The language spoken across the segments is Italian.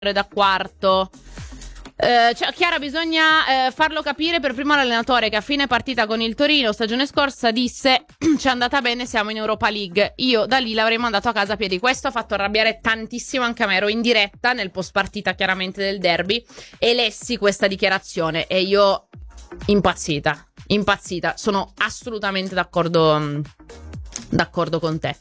da quarto. Cioè, Chiara, bisogna farlo capire per primo l'allenatore che a fine partita con il Torino stagione scorsa disse ci è andata bene, siamo in Europa League. Io da lì l'avrei mandato a casa a piedi. Questo ha fatto arrabbiare tantissimo anche a me. Ero in diretta nel post partita chiaramente del derby e lessi questa dichiarazione e io impazzita. Sono assolutamente d'accordo con te.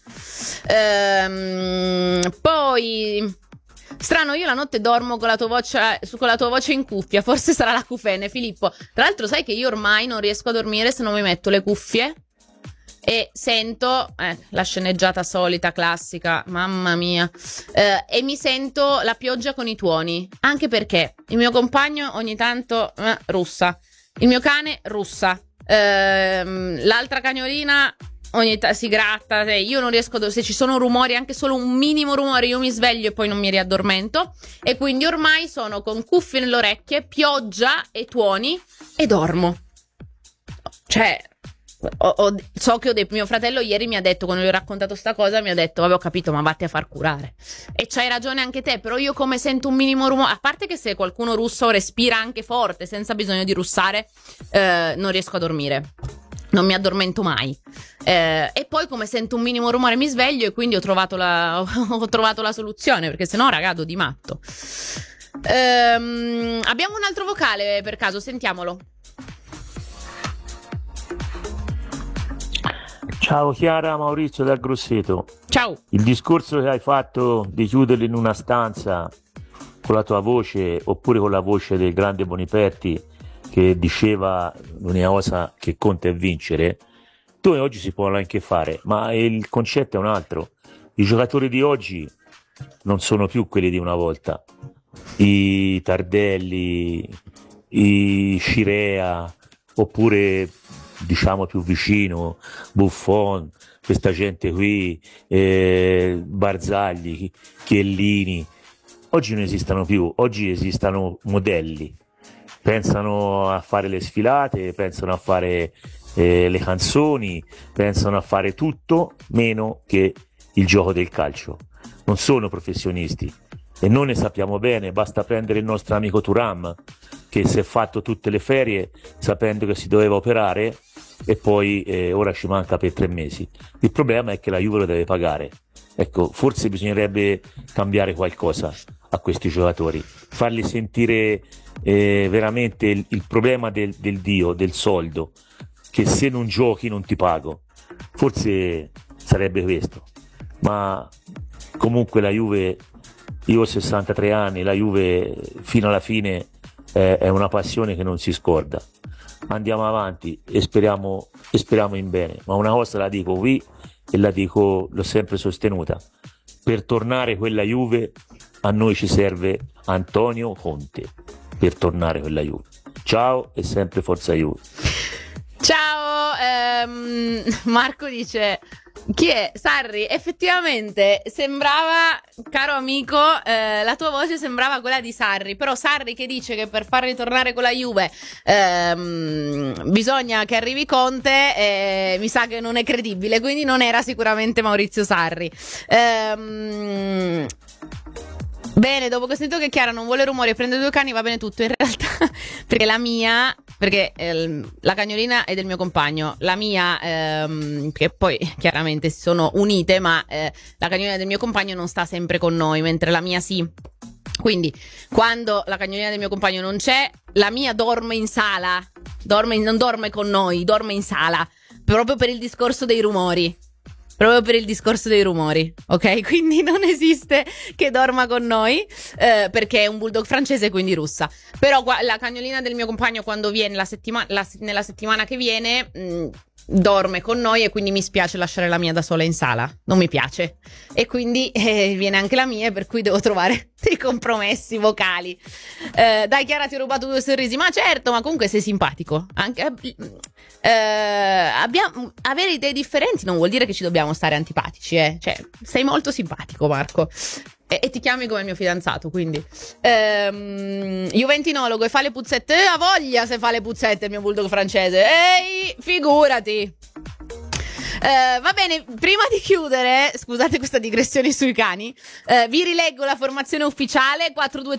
Poi strano, io la notte dormo con la tua voce in cuffia. Forse sarà la cufene, Filippo. Tra l'altro sai che io ormai non riesco a dormire se non mi metto le cuffie e sento la sceneggiata solita, classica, mamma mia, e mi sento la pioggia con i tuoni. Anche perché il mio compagno ogni tanto russa, il mio cane russa, l'altra cagnolina ogni tanto si gratta. Io non riesco, se ci sono rumori, anche solo un minimo rumore, io mi sveglio e poi non mi riaddormento. E quindi ormai sono con cuffie nelle orecchie, pioggia e tuoni e dormo. Cioè, so che mio fratello ieri mi ha detto, quando gli ho raccontato sta cosa, mi ha detto vabbè, ho capito, ma vatti a far curare. E c'hai ragione anche te, però io come sento un minimo rumore, a parte che se qualcuno russo respira anche forte senza bisogno di russare, non riesco a dormire, non mi addormento mai. E poi come sento un minimo rumore mi sveglio e quindi ho trovato la soluzione, perché sennò ragazzo di matto. Abbiamo un altro vocale per caso, sentiamolo. Ciao Chiara, Maurizio dal Grosseto. Ciao. Il discorso che hai fatto di chiuderli in una stanza con la tua voce oppure con la voce del grande Boniperti che diceva l'unica cosa che conta è vincere, tu oggi si può anche fare, ma il concetto è un altro. I giocatori di oggi non sono più quelli di una volta, i Tardelli, i Scirea, oppure diciamo più vicino Buffon, questa gente qui, Barzagli, Chiellini, oggi non esistono più, oggi esistono modelli. Pensano a fare le sfilate, pensano a fare le canzoni, pensano a fare tutto meno che il gioco del calcio. Non sono professionisti e noi ne sappiamo bene, basta prendere il nostro amico Thuram che si è fatto tutte le ferie sapendo che si doveva operare e poi ora ci manca per 3 mesi. Il problema è che la Juve lo deve pagare. Ecco, forse bisognerebbe cambiare qualcosa a questi giocatori, farli sentire veramente il problema del Dio, del soldo, che se non giochi non ti pago. Forse sarebbe questo, ma comunque la Juve, io ho 63 anni, la Juve fino alla fine è una passione che non si scorda. Andiamo avanti e speriamo in bene, ma una cosa la dico qui e l'ho sempre sostenuta: per tornare quella Juve a noi ci serve Antonio Conte, per tornare quella Juve. Ciao e sempre forza Juve. Ciao, Marco dice: chi è? Sarri, effettivamente sembrava, caro amico, la tua voce sembrava quella di Sarri, però Sarri che dice che per far ritornare con la Juve bisogna che arrivi Conte, mi sa che non è credibile, quindi non era sicuramente Maurizio Sarri. Bene, dopo che ho sentito che Chiara non vuole rumori e prende 2 cani, va bene tutto. In realtà, perché la cagnolina è del mio compagno, la mia, che poi chiaramente si sono unite, ma la cagnolina del mio compagno non sta sempre con noi, mentre la mia sì. Quindi, quando la cagnolina del mio compagno non c'è, la mia dorme in sala, non dorme con noi, dorme in sala, proprio per il discorso dei rumori. Ok? Quindi non esiste che dorma con noi, perché è un bulldog francese, quindi russa. Però la cagnolina del mio compagno, quando viene nella settimana che viene, dorme con noi, e quindi mi spiace lasciare la mia da sola in sala, non mi piace, e quindi viene anche la mia, per cui devo trovare dei compromessi vocali. Dai Chiara, ti ho rubato 2 sorrisi, ma certo, ma comunque sei simpatico. Anche avere idee differenti non vuol dire che ci dobbiamo stare antipatici, cioè sei molto simpatico, Marco, e ti chiami come il mio fidanzato, quindi Juventinologo e fa le puzzette, ha voglia se fa le puzzette il mio bulldog francese, ehi, figurati. Va bene, prima di chiudere, scusate questa digressione sui cani, vi rileggo la formazione ufficiale: 4-2-3-1